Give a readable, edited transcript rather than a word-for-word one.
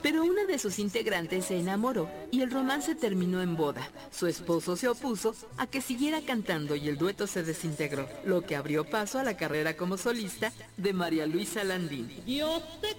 Pero una de sus integrantes se enamoró y el romance terminó en boda. Su esposo se opuso a que siguiera cantando y el dueto se desintegró, lo que abrió paso a la carrera como solista de María Luisa Landín. Yo sé